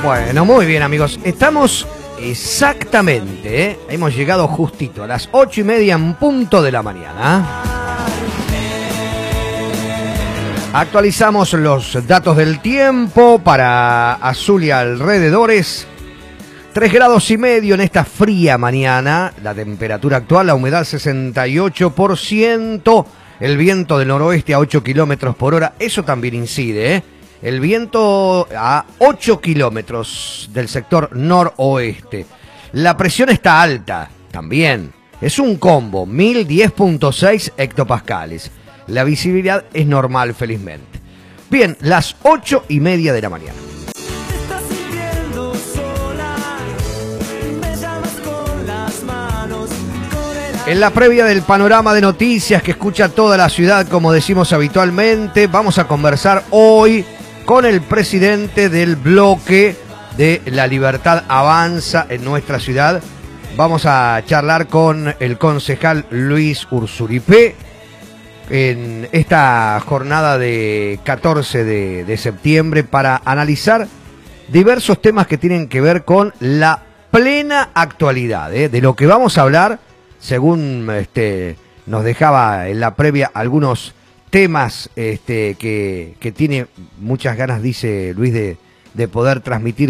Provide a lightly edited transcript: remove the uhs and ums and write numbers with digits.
Bueno, muy bien, amigos. Estamos exactamente, hemos llegado justito a las 8:30 en punto de la mañana. Actualizamos los datos del tiempo para Azul y alrededores. 3,5 grados en esta fría mañana. La temperatura actual, la humedad 68%. El viento del noroeste a 8 kilómetros por hora. Eso también incide, ¿eh? El viento a 8 kilómetros del sector noroeste. La presión está alta, también. Es un combo, 1010.6 hectopascales. La visibilidad es normal, felizmente. Bien, las 8:30 de la mañana. En la previa del panorama de noticias que escucha toda la ciudad, como decimos habitualmente, vamos a conversar hoy con el presidente del bloque de La Libertad Avanza en nuestra ciudad. Vamos a charlar con el concejal Luis Ursuripé en esta jornada de 14 de septiembre para analizar diversos temas que tienen que ver con la plena actualidad, de lo que vamos a hablar, según nos dejaba en la previa algunos temas que tiene muchas ganas, dice Luis, de poder transmitir